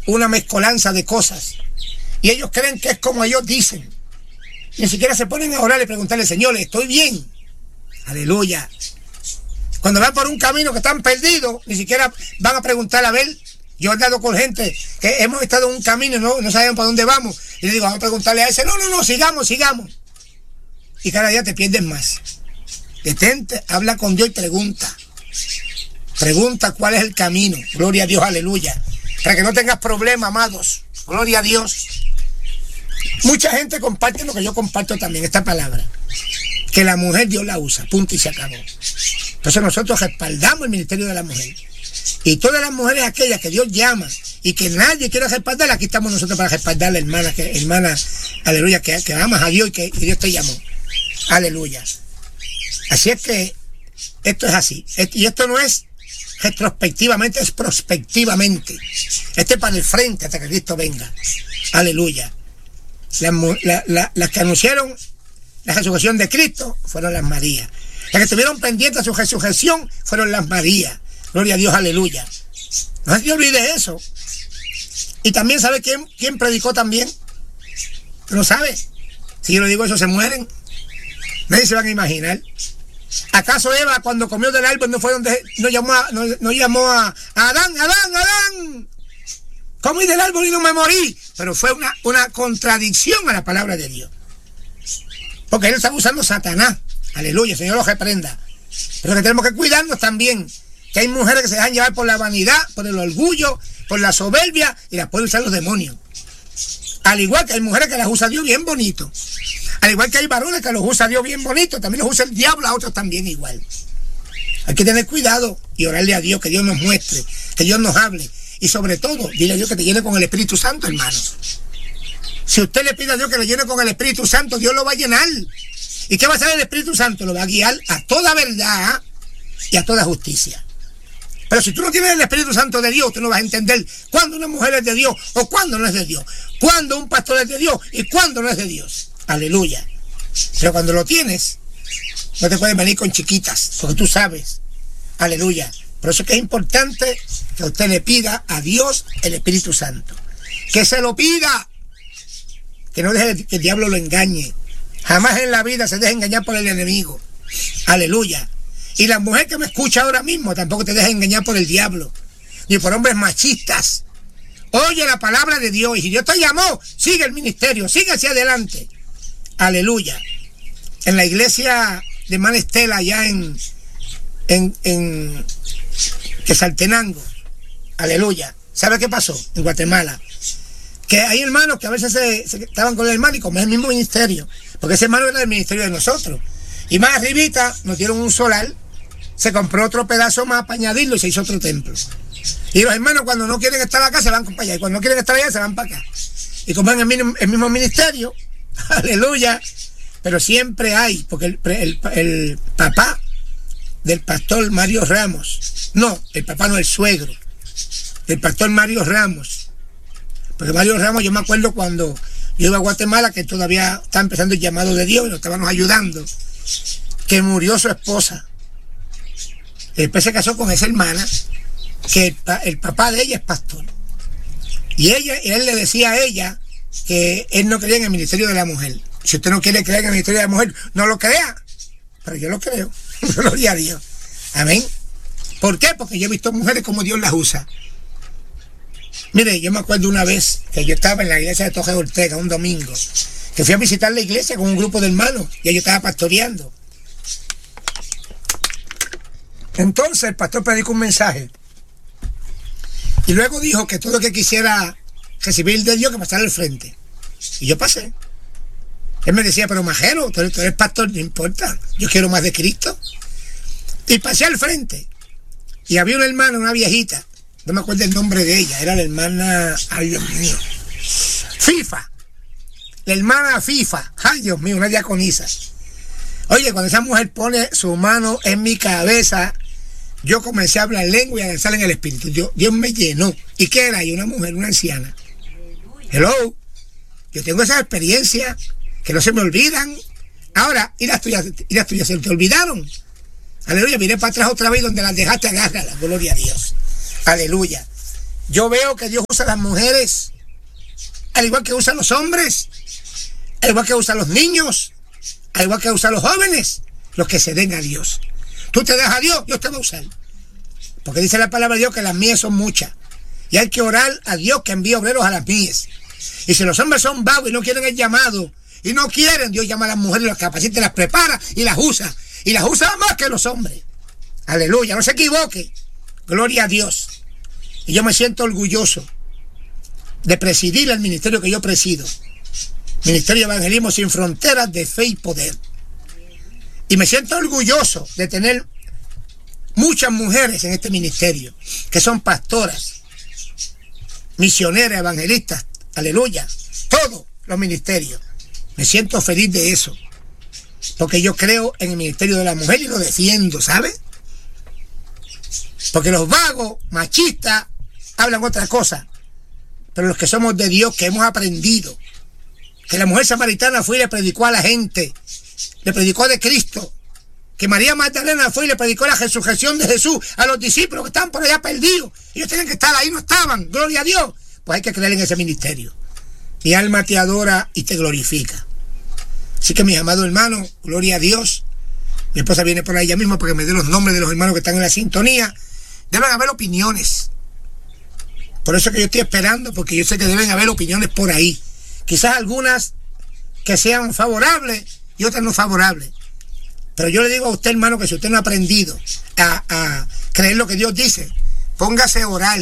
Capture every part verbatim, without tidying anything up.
una mezcolanza de cosas. Y ellos creen que es como ellos dicen. Ni siquiera se ponen a orar y preguntarle, Señor, ¿estoy bien? Aleluya. Cuando van por un camino que están perdidos, ni siquiera van a preguntar, a ver. Yo he andado con gente que hemos estado en un camino y no, no sabemos para dónde vamos. Y le digo, vamos a preguntarle a ese, no, no, no, sigamos, sigamos. Y cada día te pierdes más. Detente, habla con Dios y pregunta. Pregunta cuál es el camino. Gloria a Dios, aleluya. Para que no tengas problemas, amados. Gloria a Dios. Mucha gente comparte lo que yo comparto también, esta palabra. Que la mujer Dios la usa, punto y se acabó. Entonces nosotros respaldamos el ministerio de la mujer. Y todas las mujeres aquellas que Dios llama y que nadie quiere respaldar, aquí estamos nosotros para respaldar a la hermana, que, hermana, aleluya, que, que amas a Dios y que y Dios te llamó. Aleluya. Así es que esto es así. Y esto no es retrospectivamente, es prospectivamente. Este es para el frente hasta que Cristo venga. Aleluya. Las, la, la, las que anunciaron la resurrección de Cristo fueron las Marías. Las que estuvieron pendientes de su resurrección fueron las Marías. Gloria a Dios, aleluya. No se olvide eso. Y también, ¿sabe quién, quién predicó también? ¿No sabe? Si yo le digo eso, se mueren. Nadie se van a imaginar. ¿Acaso Eva, cuando comió del árbol, no fue donde no llamó a, no, no llamó a, a Adán, Adán, Adán? Comí del árbol y no me morí. Pero fue una, una contradicción a la palabra de Dios. Porque él estaba usando Satanás. Aleluya, el Señor lo reprenda. Pero que tenemos que cuidarnos también. Que hay mujeres que se dejan llevar por la vanidad, por el orgullo, por la soberbia, y las pueden usar los demonios. Al igual que hay mujeres que las usa Dios bien bonito. Al igual que hay varones que los usa Dios bien bonito, también los usa el diablo a otros también igual. Hay que tener cuidado y orarle a Dios, que Dios nos muestre, que Dios nos hable. Y sobre todo, dile a Dios que te llene con el Espíritu Santo, hermanos. Si usted le pide a Dios que le llene con el Espíritu Santo, Dios lo va a llenar. ¿Y qué va a hacer el Espíritu Santo? Lo va a guiar a toda verdad y a toda justicia. Pero si tú no tienes el Espíritu Santo de Dios, tú no vas a entender cuándo una mujer es de Dios o cuándo no es de Dios. Cuándo un pastor es de Dios y cuándo no es de Dios. Aleluya. Pero cuando lo tienes, no te puedes venir con chiquitas, porque tú sabes. Aleluya. Por eso es que es importante que usted le pida a Dios el Espíritu Santo. Que se lo pida. Que no deje que el diablo lo engañe. Jamás en la vida se deje engañar por el enemigo. Aleluya. Y la mujer que me escucha ahora mismo tampoco te deja engañar por el diablo, ni por hombres machistas. Oye la palabra de Dios, y si Dios te llamó, sigue el ministerio, sigue hacia adelante. Aleluya. En la iglesia de hermana Estela, allá en, en, en Quetzaltenango, aleluya. ¿Sabe qué pasó? En Guatemala. Que hay hermanos que a veces se, se estaban con el hermano y como es el mismo ministerio, porque ese hermano era del ministerio de nosotros. Y más arribita nos dieron un solar. Se compró otro pedazo más para añadirlo y se hizo otro templo. Y los hermanos cuando no quieren estar acá se van para allá. Y cuando no quieren estar allá se van para acá. Y como en el mismo, el mismo ministerio, aleluya, pero siempre hay, porque el, el, el papá del pastor Mario Ramos, no, el papá no, el suegro, del pastor Mario Ramos. Porque Mario Ramos, yo me acuerdo cuando yo iba a Guatemala, que todavía estaba empezando el llamado de Dios y nos estábamos ayudando, que murió su esposa. Después se casó con esa hermana, que el, el papá de ella es pastor. Y ella, él le decía a ella que él no creía en el ministerio de la mujer. Si usted no quiere creer en el ministerio de la mujer, no lo crea. Pero yo lo creo. Gloria a Dios. Amén. ¿Por qué? Porque yo he visto mujeres como Dios las usa. Mire, yo me acuerdo una vez que yo estaba en la iglesia de Torre Ortega un domingo, que fui a visitar la iglesia con un grupo de hermanos y yo estaba pastoreando. Entonces el pastor predicó un mensaje y luego dijo que todo el que quisiera recibir de Dios que pasara al frente. Y yo pasé. Él me decía, pero majero, tú eres, tú eres pastor, no importa, yo quiero más de Cristo. Y pasé al frente y había una hermana, una viejita, no me acuerdo el nombre de ella, era la hermana, ay Dios mío, FIFA, la hermana FIFA, ay Dios mío, una diaconisa. Oye, cuando esa mujer pone su mano en mi cabeza, yo comencé a hablar lengua y a danzar en el espíritu. Dios, Dios me llenó. ¿Y qué era? Y una mujer, una anciana. Hello. Yo tengo esa experiencia que no se me olvidan. Ahora, y las tuyas, y las tuyas se te olvidaron. Aleluya. Miré para atrás otra vez donde las dejaste, agárralas. Gloria a Dios. Aleluya. Yo veo que Dios usa a las mujeres, al igual que usa a los hombres, al igual que usa a los niños, al igual que usa a los jóvenes, los que se den a Dios. Tú te das a Dios, Dios te va a usar. Porque dice la palabra de Dios que las mías son muchas. Y hay que orar a Dios que envíe obreros a las mías. Y si los hombres son vagos y no quieren el llamado, y no quieren, Dios llama a las mujeres, las capacita, las prepara y las usa. Y las usa más que los hombres. Aleluya, no se equivoque. Gloria a Dios. Y yo me siento orgulloso de presidir el ministerio que yo presido. Ministerio de Evangelismo Sin Fronteras de Fe y Poder. Y me siento orgulloso de tener muchas mujeres en este ministerio, que son pastoras, misioneras, evangelistas, aleluya, todos los ministerios. Me siento feliz de eso, porque yo creo en el ministerio de la mujer y lo defiendo, ¿sabe? Porque los vagos, machistas, hablan otra cosa, pero los que somos de Dios, que hemos aprendido que la mujer samaritana fue y le predicó a la gente, le predicó de Cristo, que María Magdalena fue y le predicó la resurrección de Jesús a los discípulos que estaban por allá perdidos. Ellos tenían que estar ahí, no estaban, gloria a Dios. Pues hay que creer en ese ministerio. Mi alma te adora y te glorifica. Así que, mis amados hermanos, gloria a Dios. Mi esposa viene por ahí ya mismo para que me dé los nombres de los hermanos que están en la sintonía. Deben haber opiniones. Por eso es que yo estoy esperando, porque yo sé que deben haber opiniones por ahí. Quizás algunas que sean favorables y otras no favorables. Pero yo le digo a usted, hermano, que si usted no ha aprendido a, a creer lo que Dios dice, póngase a orar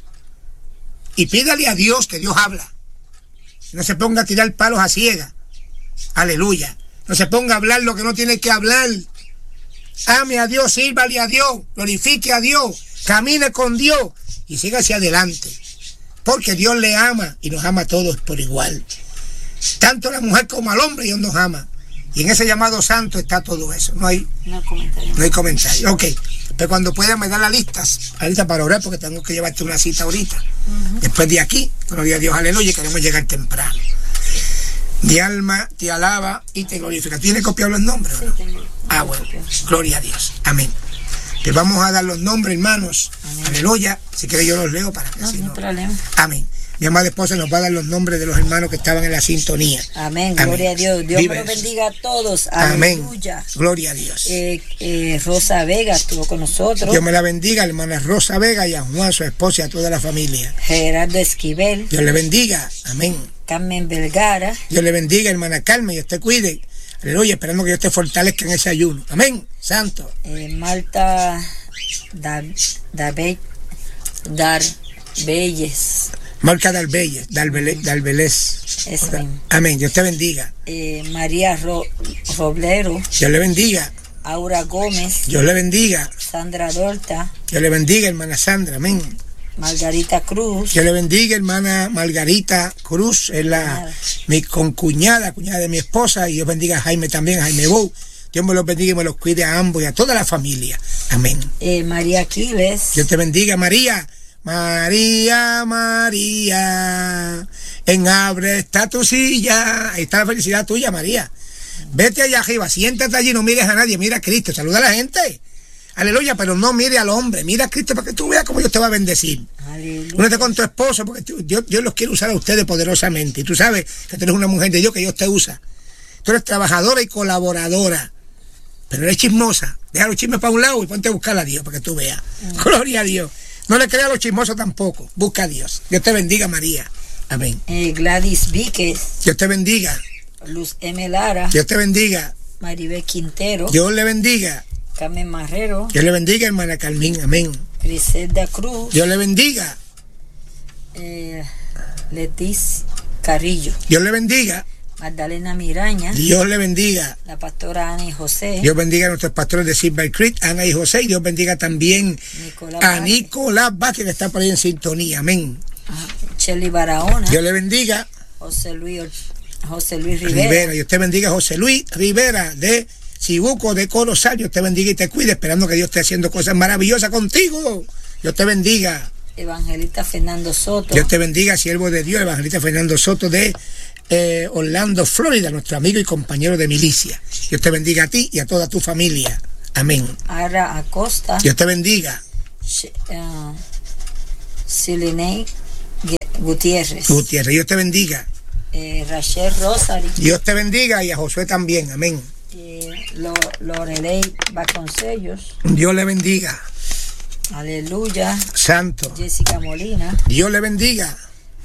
y pídale a Dios que Dios habla. No se ponga a tirar palos a ciegas. Aleluya. No se ponga a hablar lo que no tiene que hablar. Ame a Dios, sírvale a Dios, glorifique a Dios, camine con Dios y siga hacia adelante. Porque Dios le ama y nos ama a todos por igual. Tanto a la mujer como al hombre Dios nos ama. Y en ese llamado santo está todo eso. No hay, no comentario. No hay comentario. Ok. Pero cuando pueda me da las listas, la lista para orar, porque tengo que llevarte una cita ahorita. Uh-huh. Después de aquí, gloria a Dios, aleluya, queremos llegar temprano. Mi alma te alaba y te glorifica. ¿Tienes copiado los nombres? Sí, ¿no? tengo. Ah, bueno. Gloria a Dios. Amén. Te vamos a dar los nombres, hermanos. Amén. Aleluya. Si quieres yo los leo para que no, así no. no. problema. Amén. Mi amada esposa nos va a dar los nombres de los hermanos que estaban en la sintonía. Amén, gloria Amén. a Dios. Dios Vive me lo eso. bendiga a todos. Amén. Aleluya. Gloria a Dios. Eh, eh, Rosa Vega estuvo con nosotros. Dios me la bendiga, hermana Rosa Vega y a Juan, su esposa y a toda la familia. Gerardo Esquivel. Dios le bendiga. Amén. Carmen Vergara. Dios le bendiga, hermana Carmen, y usted cuide. Aleluya, esperando que Dios te fortalezca en ese ayuno. Amén. Santo. Eh, Marta Darbelles. Dar Belles. Marca Dalbelles, Dalbelés, Dalbelés. Amén, Dios te bendiga. Eh, María Ro, Roblero. Dios le bendiga. Aura Gómez. Dios le bendiga. Sandra Dorta. Dios le bendiga, hermana Sandra. Amén. Margarita Cruz. Dios le bendiga, hermana Margarita Cruz. Es la mi concuñada, cuñada de mi esposa. Y Dios bendiga a Jaime también, a Jaime Bou. Dios me los bendiga y me los cuide a ambos y a toda la familia. Amén. Eh, María Quiles. Dios te bendiga, María. María, María, en abre está tu silla. Ahí está la felicidad tuya, María. Vete allá arriba, siéntate allí, no mires a nadie, mira a Cristo, saluda a la gente. Aleluya, pero no mire al hombre, mira a Cristo para que tú veas cómo Dios te va a bendecir. Únete con tu esposo, porque tú, Dios, Dios los quiere usar a ustedes poderosamente. Y tú sabes que tú eres una mujer de Dios, que Dios te usa. Tú eres trabajadora y colaboradora, pero eres chismosa. Deja los chismes para un lado y ponte a buscar a Dios para que tú veas. Mm. Gloria a Dios. No le creas a los chismosos tampoco. Busca a Dios. Dios te bendiga, María. Amén. Eh, Gladys Víquez. Dios te bendiga. Luz M. Lara. Dios te bendiga. Maribel Quintero. Dios le bendiga. Carmen Marrero. Dios le bendiga, hermana Carmen. Amén. Griselda Cruz. Dios le bendiga. Eh, Letiz Carrillo. Dios le bendiga. Magdalena Miraña. Dios le bendiga. La pastora Ana y José. Dios bendiga a nuestros pastores de Silver Creek, Ana y José. Y Dios bendiga también Nicolás a Vázquez. Nicolás Vázquez, que está por ahí en sintonía. Amén. Ajá. Chely Barahona. Dios le bendiga. José Luis, José Luis Rivera. Rivera. Dios te bendiga, José Luis Rivera, de Cibuco, de Corozal. Dios te bendiga y te cuide, esperando que Dios esté haciendo cosas maravillosas contigo. Dios te bendiga. Evangelista Fernando Soto. Dios te bendiga, siervo de Dios, evangelista Fernando Soto de eh, Orlando, Florida, nuestro amigo y compañero de milicia. Dios te bendiga a ti y a toda tu familia. Amén. Ara Acosta. Dios te bendiga. Sh uh, Silinei Gutiérrez. Gutiérrez, Dios te bendiga. Eh, Rachel Rosary. Dios te bendiga y a Josué también, amén. Eh, Lo, Lorelei Vasconcellos. Dios le bendiga. Aleluya. Santo. Jessica Molina. Dios le bendiga.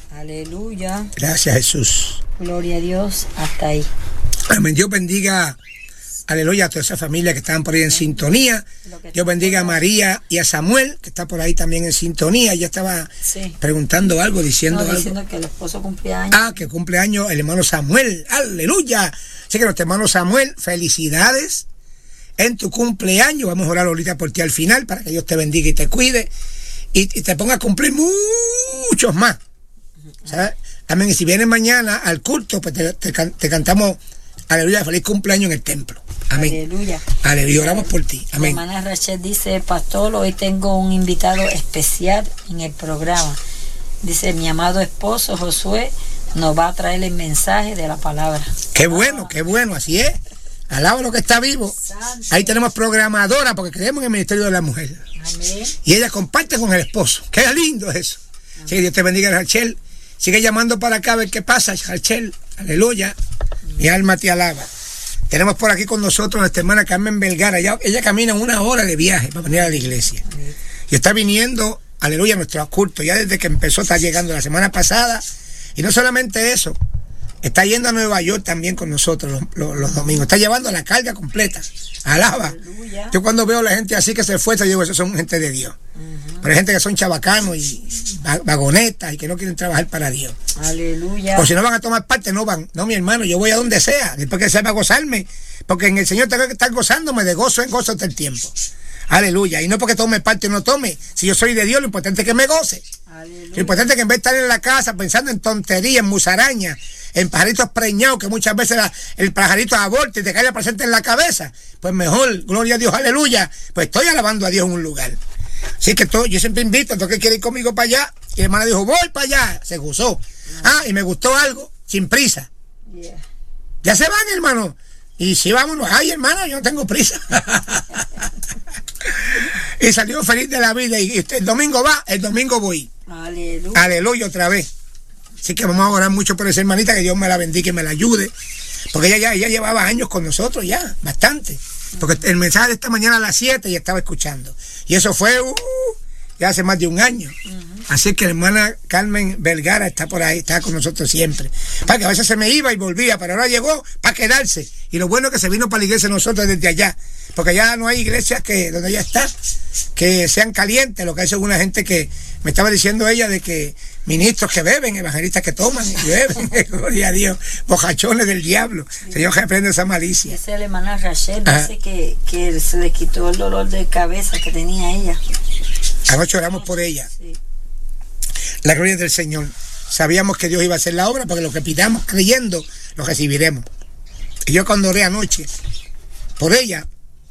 Aleluya. Gracias, Jesús. Gloria a Dios. Hasta ahí. Amén. Dios bendiga, aleluya, a toda esa familia que estaban por ahí en sintonía. Dios bendiga a María y a Samuel, que está por ahí también en sintonía. Ella estaba Sí. preguntando algo, diciendo No, algo. diciendo que el esposo cumplía años. Ah, que cumpleaños el hermano Samuel. Aleluya. Así que nuestro hermano Samuel, felicidades en tu cumpleaños. Vamos a orar ahorita por ti al final para que Dios te bendiga y te cuide y, y te ponga a cumplir muchos más. ¿Sabes? Amén. Y si vienes mañana al culto, pues te, te, te cantamos aleluya, feliz cumpleaños en el templo. Amén. Aleluya. Aleluya. Oramos por ti. La Amén. hermana Rachel dice: pastor, hoy tengo un invitado especial en el programa. Dice: mi amado esposo Josué nos va a traer el mensaje de la palabra. Qué bueno, qué bueno, así es. Alaba lo que está vivo. Santo. Ahí tenemos programadora porque creemos en el ministerio de la mujer. Amén. Y ella comparte con el esposo. Qué lindo es eso. Así que Dios te bendiga, Rachel. Sigue llamando para acá a ver qué pasa, Rachel. Aleluya. Mi alma te alaba. Tenemos por aquí con nosotros nuestra hermana Carmen Vergara. Ella, ella camina una hora de viaje para venir a la iglesia. Y está viniendo, aleluya, a nuestro culto. Ya desde que empezó está llegando la semana pasada. Y no solamente eso, está yendo a Nueva York también con nosotros los, los, los domingos. Está llevando la carga completa. Alaba. Aleluya. Yo cuando veo a la gente así que se esfuerza, yo digo, esos son gente de Dios. Ujú. Pero hay gente que son chabacanos y va- vagonetas y que no quieren trabajar para Dios. Aleluya. O si no van a tomar parte, no van. No, mi hermano, yo voy a donde sea, después que sea para gozarme. Porque en el Señor tengo que estar gozándome de gozo en gozo todo el tiempo. Aleluya. Y no porque tome parte o no tome. Si yo soy de Dios, lo importante es que me goce. Aleluya. Lo importante es que en vez de estar en la casa pensando en tonterías, en musarañas, en pajaritos preñados, que muchas veces la- el pajarito aborta y te cae la presente en la cabeza, pues mejor, gloria a Dios, aleluya, pues estoy alabando a Dios en un lugar. Así que todo, yo siempre invito a todo el que quiere ir conmigo para allá. Y la hermana dijo, voy para allá. Se gozó. Ah, y me gustó algo, sin prisa. Yeah. Ya se van, hermano. Y si vámonos, ay, hermano, yo no tengo prisa. Y salió feliz de la vida. Y usted, el domingo va, el domingo voy. Aleluya. Aleluya otra vez. Así que vamos a orar mucho por esa hermanita, que Dios me la bendiga y me la ayude. Porque ella ya ella llevaba años con nosotros ya, bastante. Porque el mensaje de esta mañana a las siete ya estaba escuchando. Y eso fue uh, ya hace más de un año. Uh-huh. Así que la hermana Carmen Vergara está por ahí, está con nosotros siempre. Para que a veces se me iba y volvía, pero ahora llegó para quedarse. Y lo bueno es que se vino para la iglesia de nosotros desde allá. Porque ya no hay iglesias que donde ella está que sean calientes. Lo que hay es una gente que me estaba diciendo ella de que ministros que beben, evangelistas que toman y beben, gloria a Dios, bocachones del diablo. Señor, reprende esa malicia. Esa es la hermana Rachel. Ajá. Dice que, que se le quitó el dolor de cabeza que tenía ella. Anoche oramos por ella. Sí. La gloria del Señor. Sabíamos que Dios iba a hacer la obra, porque lo que pidamos creyendo, lo recibiremos. Y yo cuando oré anoche por ella,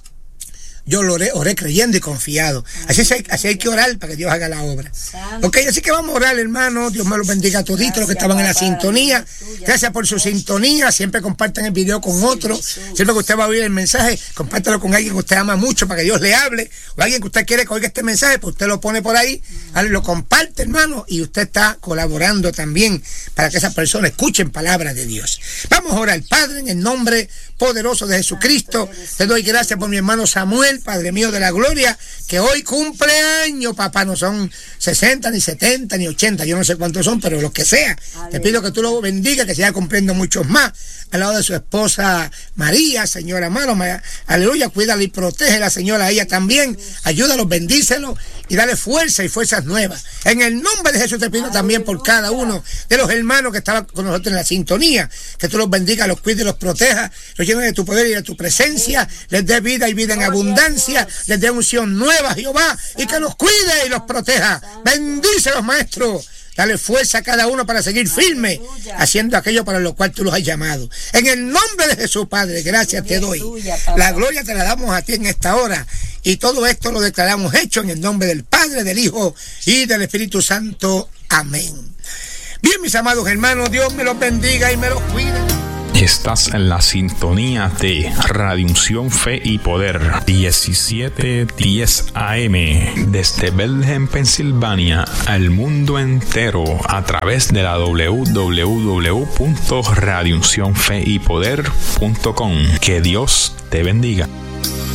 yo lo oré, oré creyendo y confiado. Así, se, así hay que orar para que Dios haga la obra. Santo. Ok, así que vamos a orar, hermano. Dios me los bendiga a toditos los que estaban en la sintonía. Gracias por su sintonía. Siempre compartan el video con otros. Siempre que usted va a oír el mensaje, compártalo con alguien que usted ama mucho para que Dios le hable. O alguien que usted quiere que oiga este mensaje, pues usted lo pone por ahí, lo comparte, hermano, y usted está colaborando también para que esas personas escuchen palabras de Dios. Vamos a orar, Padre, en el nombre poderoso de Jesucristo. Te doy gracias por mi hermano Samuel, Padre mío de la gloria, que hoy cumple años, papá. No son sesenta, ni setenta, ni ochenta, yo no sé cuántos son, pero los que sea. Te pido que tú lo bendigas, que siga cumpliendo muchos más, al lado de su esposa María, Señora amado, aleluya, cuídala y protégela, Señora, a ella también, ayúdalos, bendícelos y dale fuerza y fuerzas nuevas. En el nombre de Jesús te pido también por cada uno de los hermanos que estaban con nosotros en la sintonía, que tú los bendigas, los cuides y los protejas, los llenes de tu poder y de tu presencia, les dé vida y vida en abundancia, les dé unción nueva, Jehová, y que los cuide y los proteja. Bendícelos, maestro. Dale fuerza a cada uno para seguir firme, haciendo aquello para lo cual tú los has llamado. En el nombre de Jesús, Padre, gracias te doy. La gloria te la damos a ti en esta hora. Y todo esto lo declaramos hecho en el nombre del Padre, del Hijo y del Espíritu Santo. Amén. Bien, mis amados hermanos, Dios me los bendiga y me los cuide. Estás en la sintonía de Radio Unción Fe y Poder, diecisiete diez A M, desde Bethlehem, Pensilvania, al mundo entero, a través de la doble u doble u doble u punto radio unción fe y poder punto com. Que Dios te bendiga.